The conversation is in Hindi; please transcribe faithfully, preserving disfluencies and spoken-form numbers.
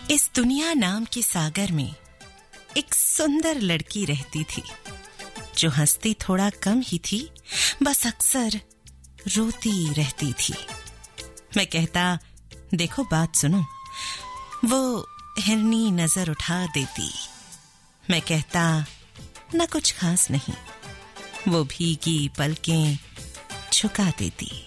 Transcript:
इस दुनिया नाम के सागर में एक सुंदर लड़की रहती थी, जो हंसती थोड़ा कम ही थी, बस अक्सर रोती रहती थी। मैं कहता, देखो बात सुनो, वो हिरनी नजर उठा देती। मैं कहता, न कुछ खास नहीं, वो भीगी पलकें झुका देती।